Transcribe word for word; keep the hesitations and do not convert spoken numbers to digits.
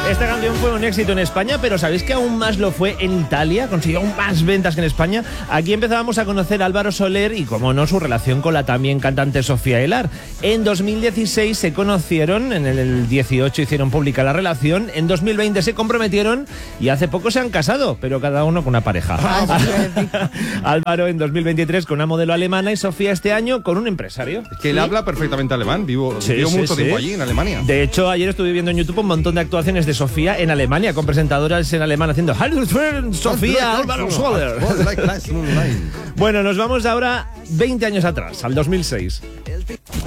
Esta canción fue un éxito en España, pero ¿sabéis que aún más lo fue en Italia? Consiguió aún más ventas que en España. Aquí empezábamos a conocer a Álvaro Soler y, como no, su relación con la también cantante Sofía Elar. En dos mil dieciséis se conocieron, en el dieciocho hicieron pública la relación, en dos mil veinte se comprometieron y hace poco se han casado, pero cada uno con una pareja. Álvaro en dos mil veintitrés con una modelo alemana y Sofía este año con un empresario. Es que él ¿Sí? habla perfectamente alemán, vivo, sí, vivo sí, mucho sí. tiempo allí en Alemania. De hecho, ayer estuve viendo en YouTube un montón de actuaciones de Sofía en Alemania, con presentadoras en alemán haciendo Hallo Sofía Álvaro Soler. Bueno, nos vamos ahora veinte años atrás, al dos mil seis.